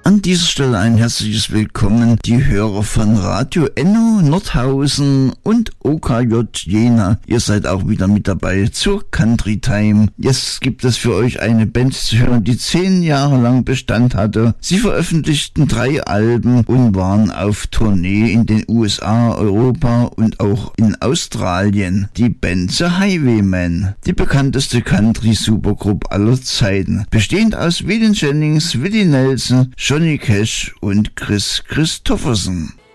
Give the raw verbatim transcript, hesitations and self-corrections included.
An dieser Stelle ein herzliches Willkommen, die Hörer von Radio Enno Nordhausen und O K J Jena. Ihr seid auch wieder mit dabei zur Country Time. Jetzt gibt es für euch eine Band zu hören, die zehn Jahre lang Bestand hatte. Sie veröffentlichten drei Alben und waren auf Tournee in den U S A, Europa und auch in Australien. Die Band The Highwaymen, die bekannteste Country-Supergroup aller Zeiten, bestehend aus Waylon Jennings, Willie Nelson, Johnny Cash und Kris Kristofferson.